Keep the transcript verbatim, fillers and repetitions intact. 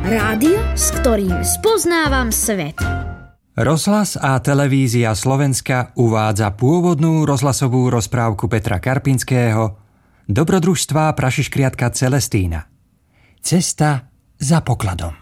Rádio, s ktorým spoznávam svet. Rozhlas a televízia Slovenska uvádza pôvodnú rozhlasovú rozprávku Petra Karpinského Dobrodružstvá prašiškriatka Celestína. Cesta za pokladom.